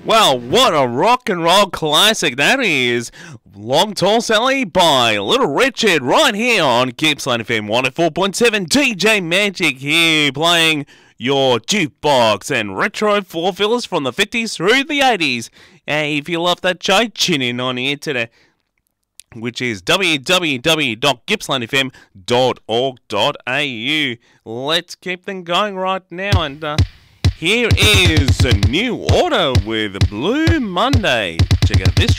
Well, what a rock and roll classic that is. Long Tall Sally by Little Richard right here on Gippsland FM 104.7. DJ Magic here playing your jukebox and retro four fillers from the 50s through the 80s. Hey, if you love that show, tune in on here today, which is www.gippslandfm.org.au. Let's keep them going right now, and here is a new order with Blue Monday. Check out this